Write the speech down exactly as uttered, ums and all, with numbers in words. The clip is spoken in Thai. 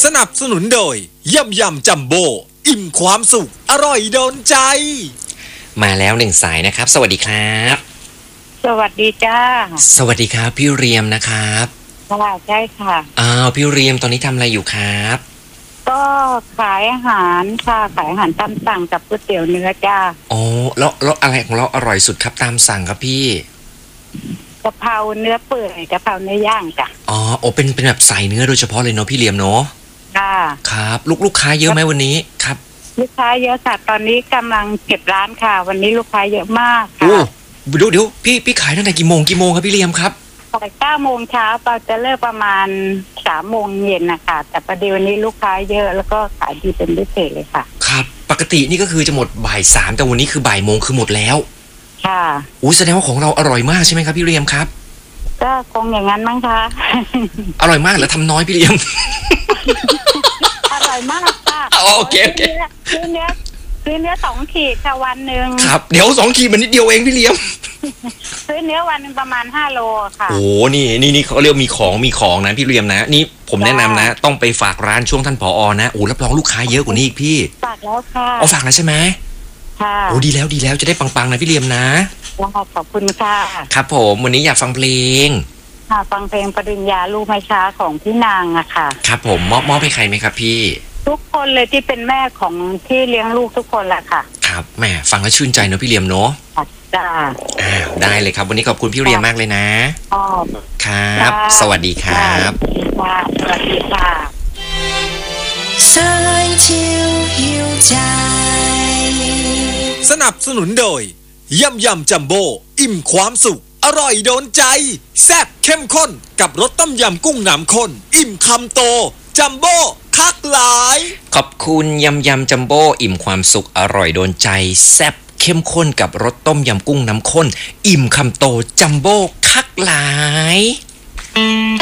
สนับสนุนโดยยำยำจัมโบ้อิ่มความสุขอร่อยโดนใจมาแล้วหนึ่งสายนะครับสวัสดีครับสวัสดีจ้าสวัสดีครับพี่เรียมนะครับค่ะใช่ค่ะอ้าวพี่เรียมตอนนี้ทำอะไรอยู่ครับก็ขายอาหารค่ะขายอาหารตามสั่งกับก๋วยเตี๋ยวเนื้อจ้าอ๋อแล้วแล้วอะไรของเราอร่อยสุดครับตามสั่งครับพี่กะเพราเนื้อเปื่อยกะเพราเนื้อย่างจ้ะอ๋อโอ้เป็นเป็นแบบใส่เนื้อโดยเฉพาะเลยเนาะพี่เรียมเนาะค่ะครับลูกลูกค้าเยอะไหมวันนี้ครับลูกค้าเยอะค่ะตอนนี้กำลังเก็บร้านค่ะวันนี้ลูกค้าเยอะมากค่ะโอ้เดี๋ยวเดี๋ยวพี่พี่ขายตั้งแต่กี่โมงกี่โมงครับพี่เรียมครับขายเก้าโมงเช้าเราจะเลิกประมาณสามโมงเย็นนะคะแต่ประเดี๋ยวนี้ลูกค้าเยอะแล้วก็ขายดีเป็นพิเศษเลยค่ะครับปกตินี่ก็คือจะหมดบ่ายสามแต่วันนี้คือบ่ายโมงคือหมดแล้วค่ะอู้แสดงว่าของเราอร่อยมากใช่ไหมครับพี่เรียมครับก็คงอย่างนั้นมั้งคะอร่อยมากหรือทำน้อยพี่เรียมอร่อยมากค่ะโอเคโอเคซื้อเนื้อซื้อเนื้อสองขีดค่ะวันหนึ่งครับเดี๋ยวสองขีดมันนิดเดียวเองพี่เลี้ยมซื้อเนื้อวันนึงประมาณห้าโลค่ะโอ้นี่นี่นี่เขาเรียกมีของมีของนะพี่เลี้ยมนะนี่ผมแนะนำนะต้องไปฝากร้านช่วงท่านผอ.นะโอ้รับรองลูกค้าเยอะกว่านี้อีกพี่ฝากแล้วค่ะอ๋อฝากแล้วใช่ไหมค่ะโอ้ดีแล้วดีแล้วจะได้ปังๆนะพี่เลี้ยมนะขอบคุณค่ะครับผมวันนี้อยากฟังเพลงค่ะฟังเพลงปริญญาลูกไม้ช้าของพี่นางอะค่ะครับผมมอบมอบให้ใครไหมครับพี่ทุกคนเลยที่เป็นแม่ของที่เลี้ยงลูกทุกคนแหละค่ะครับแม่ฟังแล้วชื่นใจเนอะพี่เลียมเนอะจ้าอ้าวได้เลยครับวันนี้ขอบคุณพี่เลียมมากเลยนะอ๋อครับสวัสดีครับสวัสดีค่ะสายชิวหิวใจสนับสนุนโดยยำยำจัมโบ้อิ่มความสุขอร่อยโดนใจแซ่บเข้มข้นกับรสต้มยำกุ้งน้ำข้นอิ่มคำโตจัมโบ้คักหลายขอบคุณยำยำจัมโบ้อิ่มความสุขอร่อยโดนใจแซ่บเข้มข้นกับรสต้มยำกุ้งน้ำข้นอิ่มคำโตจัมโบ้คักหลาย